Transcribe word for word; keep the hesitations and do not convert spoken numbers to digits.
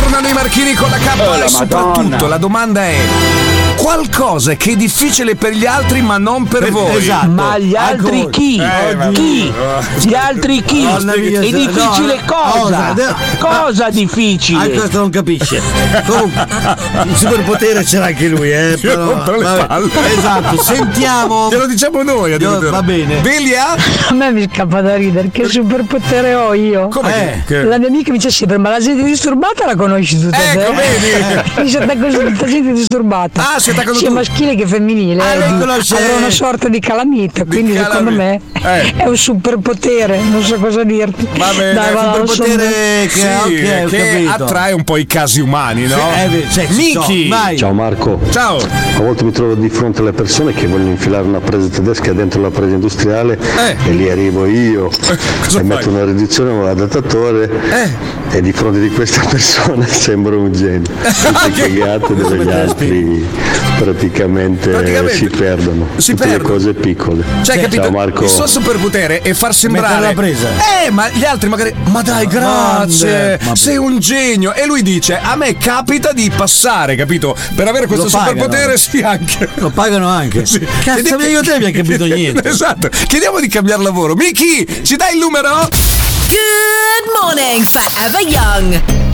tornano i Marchini con la K Oh, e la soprattutto Madonna. la domanda è: qualcosa che è difficile per gli altri ma non per, Per- voi. esatto. Ma gli altri Ancora. chi? Eh, vabbè. Chi? Gli altri chi? Madonna mia, È se- difficile no, cosa? cosa? Cosa Ah, difficile? questo non capisce. Comunque, il superpotere c'era anche lui, eh. Io rompere le vabbè. palle. Esatto, sentiamo. Te lo diciamo noi addirittura. Va bene. Delia? A me mi scappa da ridere, che superpotere ho io? Come Eh, che- La mia amica mi dice sempre, ma la gente disturbata la conosci tutta Ecco, te? vedi? Mi si attacca su tutta gente disturbata. Ah, si attaccano sia tu. maschile che femminile. Ah, eh, lei di- conosce- avrà una sorta di calamita, quindi secondo me Eh. è un superpotere, non so cosa dirti. Va bene, Dai, va, non so- superpotere Sì, che, ok, ho che capito. attrae un po' i casi umani, no? Sì, eh, beh, cioè, ci Miki! so, vai. Ciao Marco, Ciao! a volte mi trovo di fronte alle persone che vogliono infilare una presa tedesca dentro la presa industriale Eh. e lì arrivo io cosa e metto fai? una riduzione con l'adattatore Eh. e di fronte di questa persona sembro un genio. Tutte cagate dove gli altri praticamente, Praticamente si perdono. si Tutte le perdono. cose piccole. Cioè, capito? Ciao Marco. Il suo superpotere è far sembrare. Mettere la presa. Eh, ma gli altri magari. Ma dai, grazie! Grande. Sei un genio! E lui dice: a me capita di passare, capito? Per avere questo Lo pagano. superpotere, sì, anche. Lo pagano anche. Sì. Cazzo, Chiedi- io te mi ha capito niente. Esatto. Chiediamo di cambiare lavoro. Miki, ci dai il numero? Good morning, Forever Young.